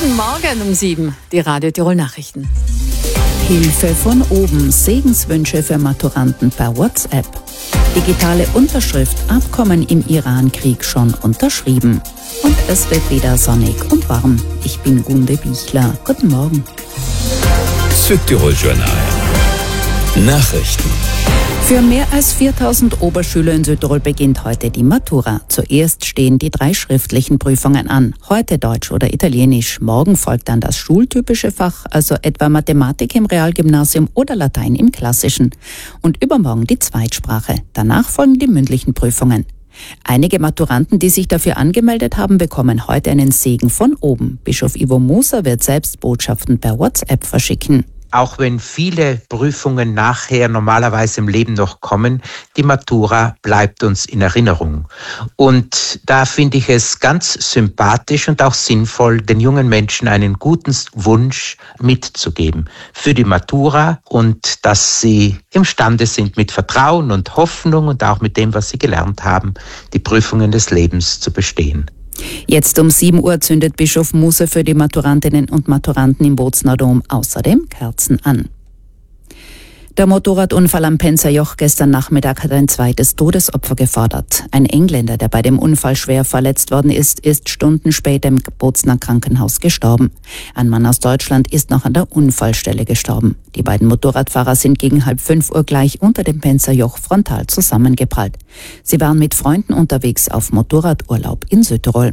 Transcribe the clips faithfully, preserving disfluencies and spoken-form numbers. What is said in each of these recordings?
Guten Morgen um sieben, die Radio Tirol Nachrichten. Hilfe von oben, Segenswünsche für Maturanten per WhatsApp. Digitale Unterschrift, Abkommen im Iran-Krieg schon unterschrieben. Und es wird wieder sonnig und warm. Ich bin Gunde Bichler. Guten Morgen. Südtirol Journal. Nachrichten. Für mehr als viertausend Oberschüler in Südtirol beginnt heute die Matura. Zuerst stehen die drei schriftlichen Prüfungen an. Heute Deutsch oder Italienisch. Morgen folgt dann das schultypische Fach, also etwa Mathematik im Realgymnasium oder Latein im Klassischen. Und übermorgen die Zweitsprache. Danach folgen die mündlichen Prüfungen. Einige Maturanten, die sich dafür angemeldet haben, bekommen heute einen Segen von oben. Bischof Ivo Moser wird selbst Botschaften per WhatsApp verschicken. Auch wenn viele Prüfungen nachher normalerweise im Leben noch kommen, die Matura bleibt uns in Erinnerung. Und da finde ich es ganz sympathisch und auch sinnvoll, den jungen Menschen einen guten Wunsch mitzugeben für die Matura und dass sie imstande sind, mit Vertrauen und Hoffnung und auch mit dem, was sie gelernt haben, die Prüfungen des Lebens zu bestehen. Jetzt um sieben Uhr zündet Bischof Moser für die Maturantinnen und Maturanten im Bozner Dom außerdem Kerzen an. Der Motorradunfall am Penzerjoch gestern Nachmittag hat ein zweites Todesopfer gefordert. Ein Engländer, der bei dem Unfall schwer verletzt worden ist, ist Stunden später im Bozner Krankenhaus gestorben. Ein Mann aus Deutschland ist noch an der Unfallstelle gestorben. Die beiden Motorradfahrer sind gegen halb fünf Uhr gleich unter dem Penzerjoch frontal zusammengeprallt. Sie waren mit Freunden unterwegs auf Motorradurlaub in Südtirol.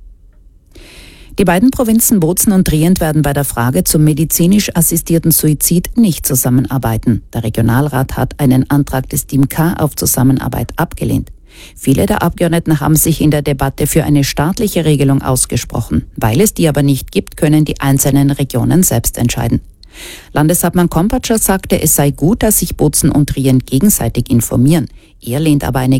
Die beiden Provinzen Bozen und Trient werden bei der Frage zum medizinisch assistierten Suizid nicht zusammenarbeiten. Der Regionalrat hat einen Antrag des D I M K auf Zusammenarbeit abgelehnt. Viele der Abgeordneten haben sich in der Debatte für eine staatliche Regelung ausgesprochen. Weil es die aber nicht gibt, können die einzelnen Regionen selbst entscheiden. Landeshauptmann Kompatscher sagte, es sei gut, dass sich Bozen und Trient gegenseitig informieren. Er lehnt aber eine